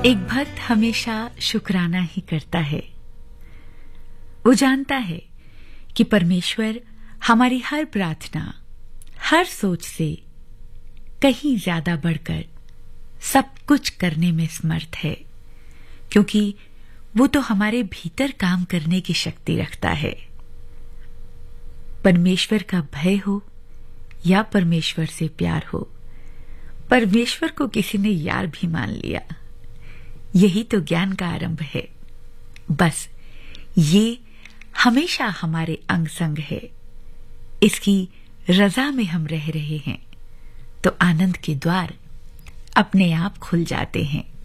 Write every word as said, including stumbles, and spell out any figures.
एक भक्त हमेशा शुक्राना ही करता है। वो जानता है कि परमेश्वर हमारी हर प्रार्थना, हर सोच से कहीं ज्यादा बढ़कर सब कुछ करने में समर्थ है, क्योंकि वो तो हमारे भीतर काम करने की शक्ति रखता है। परमेश्वर का भय हो या परमेश्वर से प्यार हो, परमेश्वर को किसी ने यार भी मान लिया, यही तो ज्ञान का आरंभ है। बस ये हमेशा हमारे अंग संग है। इसकी रजा में हम रह रहे हैं तो आनंद के द्वार अपने आप खुल जाते हैं।